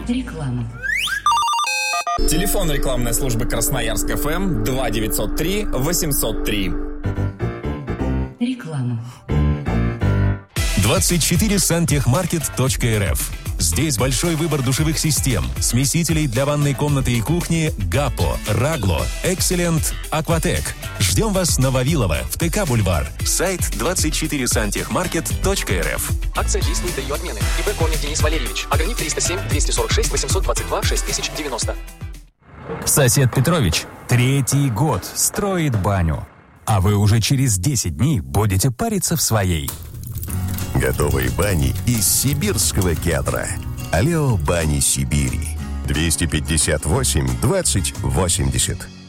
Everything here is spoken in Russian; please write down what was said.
Реклама. Телефон рекламной службы Красноярск ФМ 2903 803. Реклама. 24santехmarket.рф. Здесь большой выбор душевых систем, смесителей для ванной комнаты и кухни ГАПО, Рагло, Экселент, Акватек. Ждем вас на Вавилова, в ТК-бульвар. Сайт 24santехmarket.рф. Акция действует до ее отмены. ИП Корнев Денис Валерьевич. Ограничь 307 246 822 6090. Сосед Петрович 3-й год строит баню. А вы уже через 10 дней будете париться в своей. Готовые бани из сибирского кедра. Алео Бани Сибири. 258 20 80.